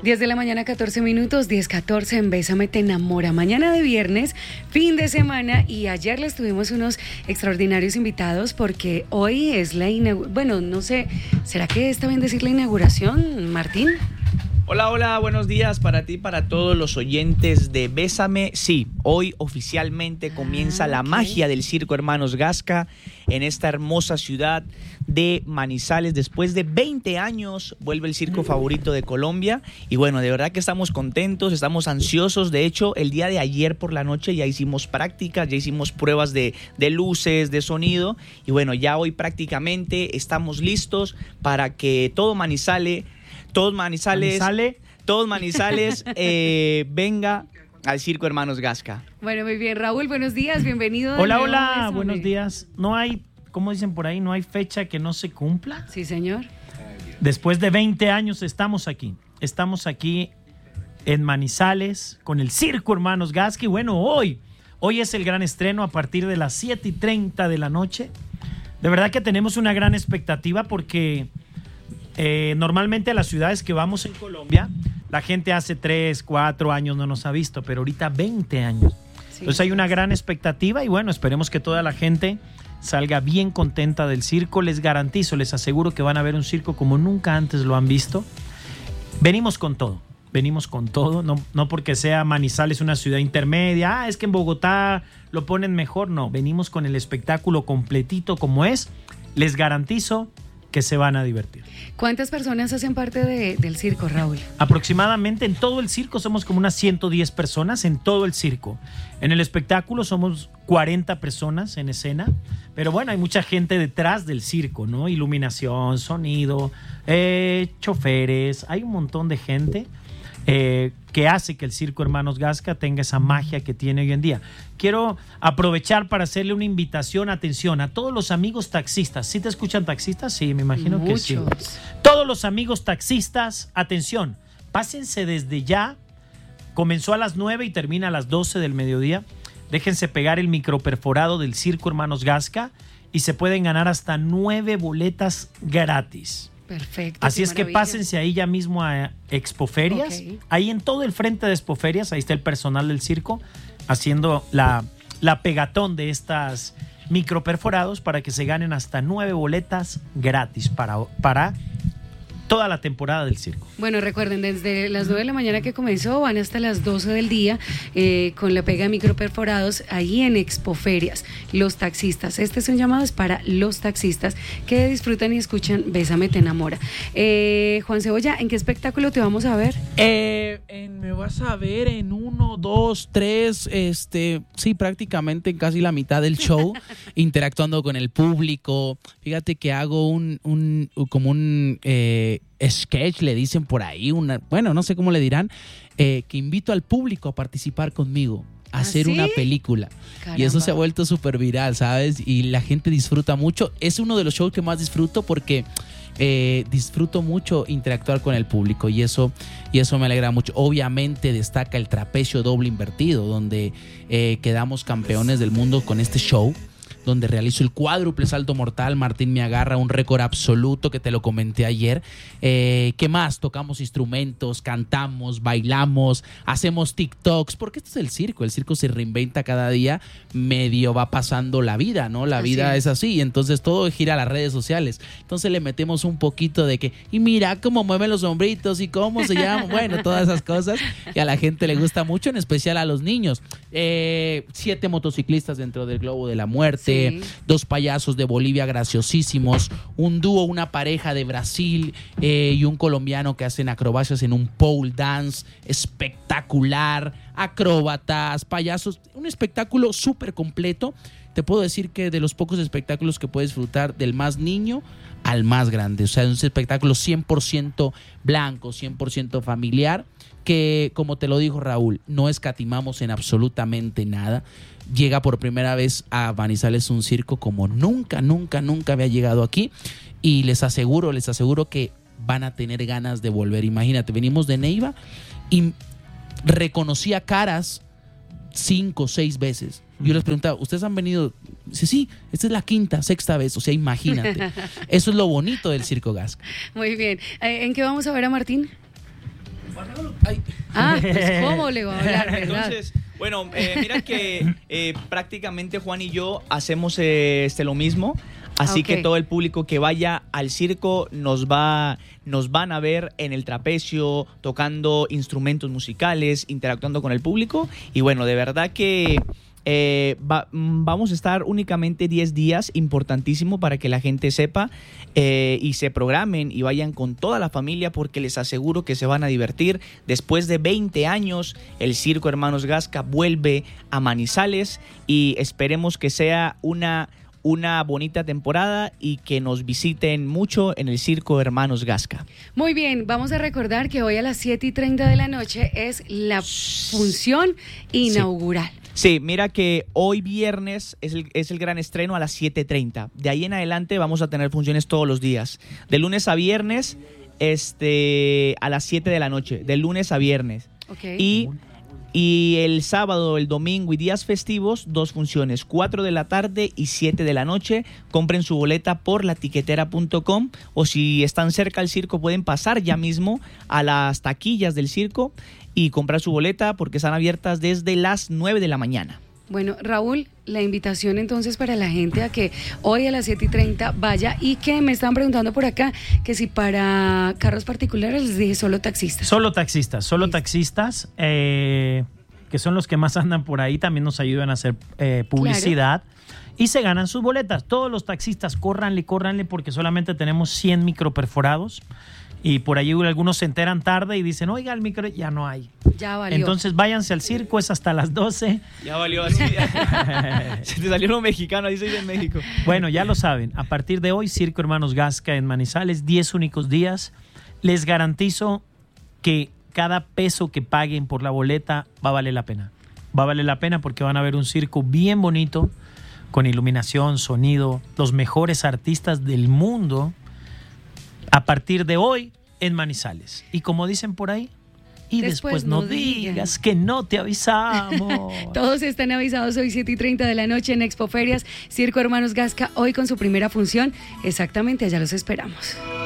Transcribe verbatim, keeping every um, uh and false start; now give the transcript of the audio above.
diez de la mañana, catorce minutos, diez catorce en Bésame Te Enamora. Mañana de viernes, fin de semana, y ayer les tuvimos unos extraordinarios invitados porque hoy es la inauguración. Bueno, no sé, ¿será que está bien decir la inauguración, Martín? Hola, hola, buenos días para ti y para todos los oyentes de Bésame. Sí, hoy oficialmente comienza ah, la okay. magia del Circo Hermanos Gasca en esta hermosa ciudad de Manizales. Después de veinte años vuelve el circo favorito de Colombia y bueno, de verdad que estamos contentos, estamos ansiosos. De hecho, el día de ayer por la noche ya hicimos prácticas, ya hicimos pruebas de, de luces, de sonido y bueno, ya hoy prácticamente estamos listos para que todo Manizales Todos Manizales, Manizale. todos Manizales eh, venga al Circo Hermanos Gasca. Bueno, muy bien, Raúl, buenos días, bienvenido. Hola, hola, buenos días. No hay, ¿cómo dicen por ahí? ¿No hay fecha que no se cumpla? Sí, señor. Después de veinte años estamos aquí. Estamos aquí en Manizales con el Circo Hermanos Gasca. Y bueno, hoy, hoy es el gran estreno a partir de las siete y treinta de la noche. De verdad que tenemos una gran expectativa porque... Eh, normalmente a las ciudades que vamos en Colombia, la gente hace tres, cuatro años no nos ha visto, pero ahorita veinte años. Sí. Entonces hay una gran expectativa y bueno, esperemos que toda la gente salga bien contenta del circo. Les garantizo, les aseguro que van a ver un circo como nunca antes lo han visto. Venimos con todo, venimos con todo, no, no porque sea Manizales una ciudad intermedia, ah, es que en Bogotá lo ponen mejor, no, venimos con el espectáculo completito como es. Les garantizo que se van a divertir. ¿Cuántas personas hacen parte de, del circo, Raúl? Aproximadamente en todo el circo somos como unas ciento diez personas en todo el circo. En el espectáculo somos cuarenta personas en escena, pero bueno, hay mucha gente detrás del circo, ¿no? Iluminación, sonido, eh, choferes, hay un montón de gente eh, que hace que el Circo Hermanos Gasca tenga esa magia que tiene hoy en día. Quiero aprovechar para hacerle una invitación, atención, a todos los amigos taxistas. ¿Sí te escuchan taxistas? Sí, me imagino Muchos. que sí. Todos los amigos taxistas, atención, pásense desde ya. Comenzó a las nueve y termina a las doce del mediodía. Déjense pegar el microperforado del Circo Hermanos Gasca y se pueden ganar hasta nueve boletas gratis. Perfecto. Así es maravilla. Que pásense ahí ya mismo a Expoferias. Okay. Ahí en todo el frente de Expoferias, ahí está el personal del circo haciendo la, la pegatón de estas microperforados para que se ganen hasta nueve boletas gratis para, para toda la temporada del circo. Bueno, recuerden, desde las nueve de la mañana que comenzó van hasta las doce del día eh, con la pega de microperforados ahí en Expoferias. Los taxistas, este es un llamado es para los taxistas que disfrutan y escuchan Bésame Te Enamora. Eh, Juan Cebolla, ¿en qué espectáculo te vamos a ver? Eh, en, me vas a ver en uno, dos, tres, este, sí, prácticamente en casi la mitad del show, interactuando con el público. Fíjate que hago un, un como un eh, sketch, le dicen por ahí, una, bueno, no sé cómo le dirán, eh, que invito al público a participar conmigo, a ¿Ah, hacer sí? una película. Caramba. Y eso se ha vuelto súper viral, ¿sabes? Y la gente disfruta mucho. Es uno de los shows que más disfruto porque eh, disfruto mucho interactuar con el público y eso, y eso me alegra mucho. Obviamente destaca el trapecio doble invertido, donde eh, quedamos campeones del mundo con este show, donde realizo el cuádruple salto mortal. Martín me agarra un récord absoluto que te lo comenté ayer. Eh, ¿Qué más? Tocamos instrumentos, cantamos, bailamos, hacemos TikToks, porque esto es el circo. El circo se reinventa cada día, medio va pasando la vida, ¿no? La así vida es. es así, y entonces todo gira a las redes sociales. Entonces le metemos un poquito de que, y mira cómo mueven los hombritos y cómo se llaman, bueno, todas esas cosas, y a la gente le gusta mucho, en especial a los niños. Eh, siete motociclistas dentro del Globo de la Muerte. Sí. Dos payasos de Bolivia graciosísimos, un dúo, una pareja de Brasil eh, y un colombiano que hacen acrobacias en un pole dance espectacular, acróbatas, payasos, un espectáculo súper completo. Te puedo decir que de los pocos espectáculos que puedes disfrutar del más niño al más grande, o sea, es un espectáculo cien por ciento blanco, cien por ciento familiar, que como te lo dijo Raúl, no escatimamos en absolutamente nada. Llega por primera vez a Manizales un circo como nunca, nunca, nunca había llegado aquí, y les aseguro, les aseguro que van a tener ganas de volver. Imagínate, venimos de Neiva y reconocía caras cinco o seis veces. Yo les preguntaba, ¿ustedes han venido? Dice, sí, esta es la quinta, sexta vez, o sea, imagínate. Eso es lo bonito del Circo Gasca. Muy bien. ¿En qué vamos a ver a Martín? Ay. Ah, pues cómo le va a hablar, ¿verdad? Entonces, bueno, eh, mira que eh, prácticamente Juan y yo hacemos eh, este lo mismo. Así Ok. que todo el público que vaya al circo nos va, nos van a ver en el trapecio, tocando instrumentos musicales, interactuando con el público. Y bueno, de verdad que eh, va- mm, vamos a estar únicamente diez días, importantísimo para que la gente sepa eh, y se programen y vayan con toda la familia, porque les aseguro que se van a divertir. Después de veinte años, el Circo Hermanos Gasca vuelve a Manizales y esperemos que sea una... una bonita temporada y que nos visiten mucho en el Circo Hermanos Gasca. Muy bien, vamos a recordar que hoy a las siete y treinta de la noche es la función inaugural. Sí, mira que hoy viernes es el, es el gran estreno a las siete treinta. De ahí en adelante vamos a tener funciones todos los días. De lunes a viernes este, a las siete de la noche. De lunes a viernes. Ok. Y... Y el sábado, el domingo y días festivos, dos funciones, cuatro de la tarde y siete de la noche. Compren su boleta por la tiquetera punto com, o si están cerca del circo pueden pasar ya mismo a las taquillas del circo y comprar su boleta, porque están abiertas desde las nueve de la mañana. Bueno, Raúl, la invitación entonces para la gente a que hoy a las siete y treinta vaya, y que me están preguntando por acá que si para carros particulares les dije solo taxistas. Solo taxistas, solo Listo. taxistas, eh, que son los que más andan por ahí, también nos ayudan a hacer eh, publicidad. Y se ganan sus boletas. Todos los taxistas, córranle, córranle, porque solamente tenemos cien microperforados. Y por ahí algunos se enteran tarde y dicen, oiga, el micro ya no hay. Ya valió. Entonces váyanse al circo, es hasta las doce. Ya valió así. Se te salió uno mexicano, ahí soy de México. Bueno, ya lo saben. A partir de hoy, Circo Hermanos Gasca en Manizales, diez únicos días. Les garantizo que cada peso que paguen por la boleta va a valer la pena. Va a valer la pena porque van a ver un circo bien bonito, con iluminación, sonido, los mejores artistas del mundo, a partir de hoy en Manizales. Y como dicen por ahí, y después, Después no no digan. digas que no te avisamos. Todos están avisados hoy siete y treinta de la noche en Expoferias, Circo Hermanos Gasca, hoy con su primera función. Exactamente, allá los esperamos.